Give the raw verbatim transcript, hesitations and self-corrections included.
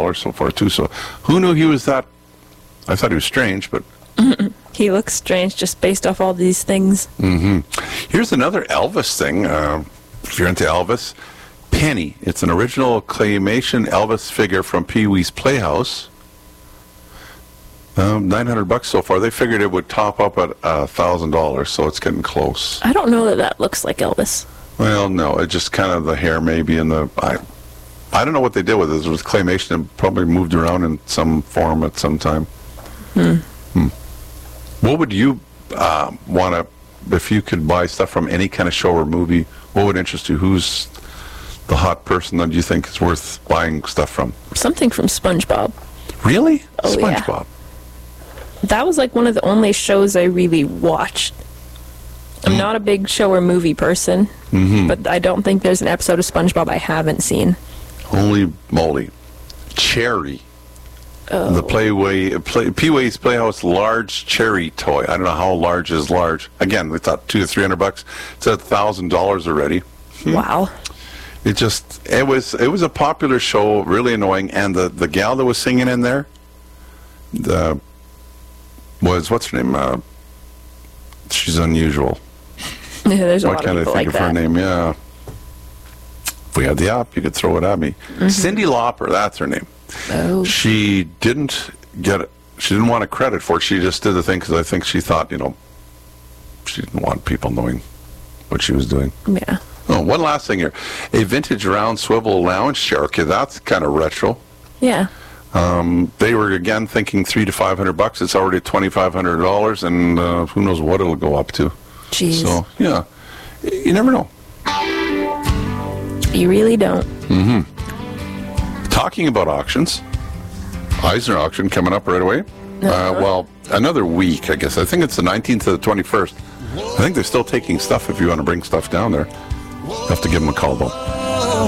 dollars so far, too. So who knew he was that? I thought he was strange, but... He looks strange just based off all these things. Mm-hmm. Here's another Elvis thing. Uh, if you're into Elvis, Penny. It's an original claymation Elvis figure from Pee-wee's Playhouse. Um, nine hundred bucks so far. They figured it would top up at a thousand dollars, so it's getting close. I don't know that that looks like Elvis. Well, no, it just kind of the hair maybe and the I, I don't know what they did with it. It was claymation and probably moved around in some form at some time. Hmm. Hmm. What would you uh, want to, if you could buy stuff from any kind of show or movie? What would interest you? Who's the hot person that you think is worth buying stuff from? Something from SpongeBob. Really? Oh, yeah. SpongeBob. That was like one of the only shows I really watched. I'm Mm. not a big show or movie person, Mm-hmm. but I don't think there's an episode of SpongeBob I haven't seen. Holy moly. Cherry. Oh. The Playway, play, Pee-wee's Playhouse large cherry toy. I don't know how large is large. Again, we thought two to three hundred bucks. It's at thousand dollars already. Wow. It just, it was, it was a popular show, really annoying. And the, the gal that was singing in there, the, was, what's her name? Uh, she's unusual. Yeah, there's a Why lot can't of I people think like of her that. name? Yeah. If we had the app, you could throw it at me. Mm-hmm. Cyndi Lauper, that's her name. Oh. She didn't get it. She didn't want a credit for it. She just did the thing because I think she thought, you know, she didn't want people knowing what she was doing. Yeah. Oh, one last thing here. A vintage round swivel lounge chair. Okay, that's kind of retro. Yeah. Um, they were, again, thinking three to five hundred bucks. It's already twenty-five hundred dollars, and uh, who knows what it'll go up to. Jeez. So, yeah. You never know. You really don't. Mm-hmm. Talking about auctions, Eisner auction coming up right away. Uh, well, another week, I guess. I think it's the nineteenth to the twenty-first. I think they're still taking stuff if you want to bring stuff down there. You have to give them a call, though.